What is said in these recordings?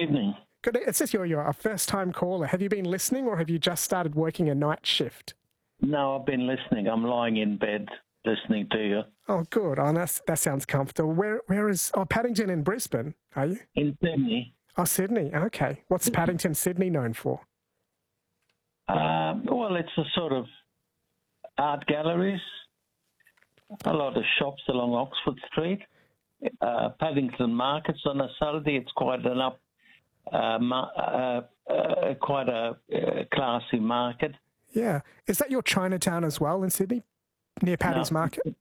evening. Good. It says you're a first-time caller. Have you been listening or have you just started working a night shift? No, I've been listening. I'm lying in bed listening to you. Oh, good. Oh, that sounds comfortable. Where is... Oh, Paddington in Brisbane, are you? In Sydney. Oh, Sydney. Okay. What's Paddington, Sydney known for? Well, it's a sort of art galleries, a lot of shops along Oxford Street, Paddington markets on a Saturday. It's quite an quite a classy market. Yeah. Is that your Chinatown as well in Sydney, near Paddy's Market?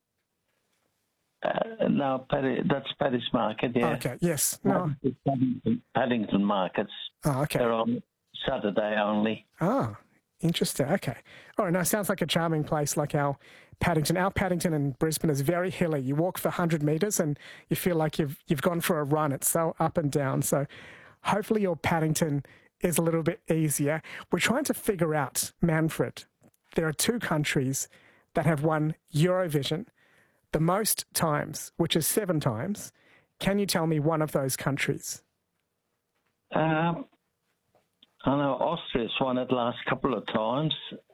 No, that's Paddy's Market, yeah. Okay, yes. No. Paddington markets. Oh, okay. They're on Saturday only. Ah, interesting. Okay. All right, now sounds like a charming place like our Paddington. Our Paddington in Brisbane is very hilly. You walk for 100 metres and you feel like you've gone for a run. It's so up and down. So hopefully your Paddington is a little bit easier. We're trying to figure out, Manfred, there are two countries that have won Eurovision the most times, which is 7 times. Can you tell me one of those countries? I know Austria's won it last couple of times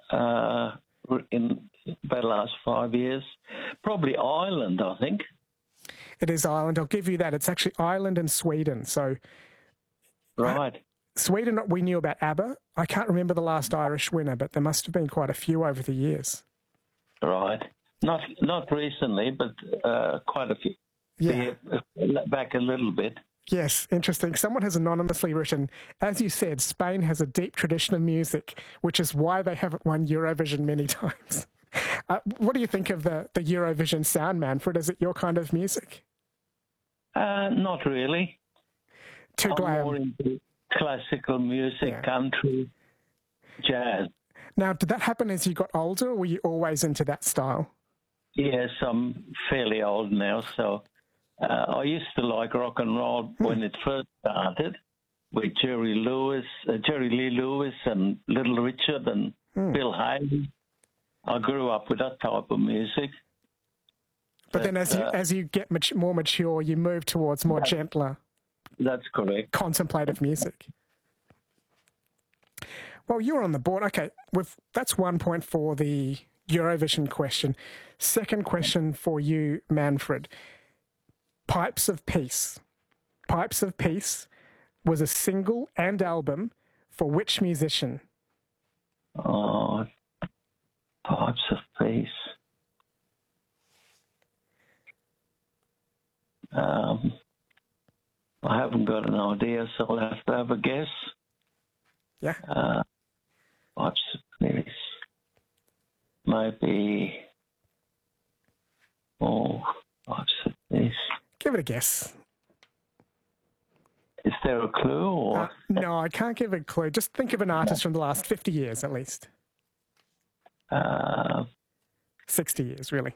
in about the last 5 years. Probably Ireland, I think. It is Ireland. I'll give you that. It's actually Ireland and Sweden. So, right. Sweden, we knew about ABBA. I can't remember the last Irish winner, but there must have been quite a few over the years. Right. Not recently, but quite a few. Yeah. Back a little bit. Yes, interesting. Someone has anonymously written, as you said, Spain has a deep tradition of music, which is why they haven't won Eurovision many times. What do you think of the Eurovision sound, Manfred? Is it your kind of music? Not really. Too glam. I'm more into classical music, country, jazz. Now, did that happen as you got older, or were you always into that style? Yes, I'm fairly old now, so I used to like rock and roll when it first started with Jerry Lee Lewis and Little Richard and Bill Haley. I grew up with that type of music. But then as you get more mature, you move towards more gentler... That's correct. ...contemplative music. Well, you're on the board. Okay, that's 1 point for the Eurovision question. Second question for you, Manfred. Pipes of Peace. Pipes of Peace was a single and album for which musician? Oh, Pipes of Peace. I haven't got an idea, so I'll have to have a guess. Yeah. Pipes of Peace. Maybe. Oh, Pipes of Peace. Give it a guess. Is there a clue? Or? No, I can't give a clue. Just think of an artist from the last 50 years at least. 60 years, really.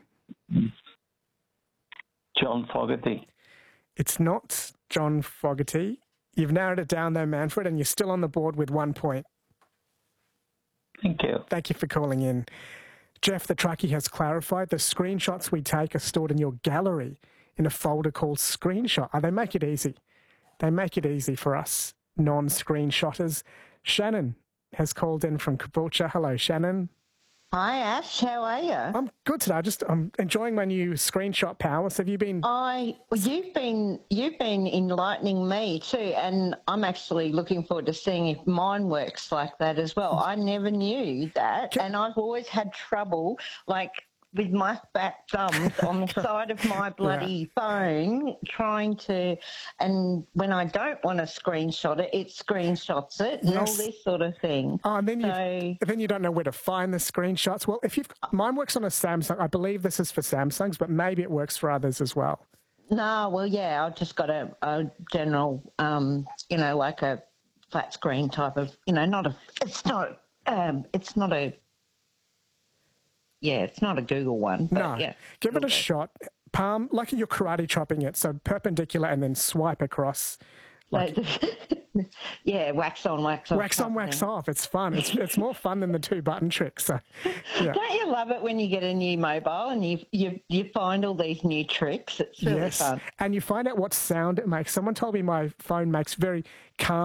John Fogerty. It's not John Fogerty. You've narrowed it down though, Manfred, and you're still on the board with 1 point. Thank you. Thank you for calling in. Jeff, the truckie, has clarified the screenshots we take are stored in your gallery in a folder called Screenshot. They make it easy. They make it easy for us non-screenshotters. Shannon has called in from Caboolture. Hello, Shannon. Hi, Ash. How are you? I'm good today. I'm enjoying my new screenshot powers. Have you been? You've been enlightening me too, and I'm actually looking forward to seeing if mine works like that as well. I never knew that, and I've always had trouble, like with my fat thumbs on the side of my bloody phone, trying to, and when I don't want to screenshot it, it screenshots it and all this sort of thing. Oh, and then you don't know where to find the screenshots. Well, mine works on a Samsung. I believe this is for Samsungs, but maybe it works for others as well. No, well, yeah, I've just got a general, like a flat screen type of, it's not a Google one. But no, give it a shot. Palm, like you're karate chopping it, so perpendicular and then swipe across. Like, wax on, wax off. Wax on, wax off. It's fun. It's more fun than the 2-button trick. So, yeah. Don't you love it when you get a new mobile and you find all these new tricks? It's really fun. And you find out what sound it makes. Someone told me my phone makes very calm